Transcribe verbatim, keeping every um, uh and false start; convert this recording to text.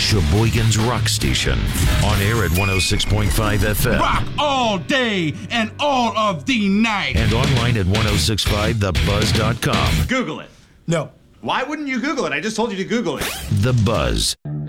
Sheboygan's rock station. On air at one oh six point five F M. Rock all day and all of the night. And online at ten sixty-five the buzz dot com. Google it. No. Why wouldn't you Google it? I just told you to Google it. The Buzz.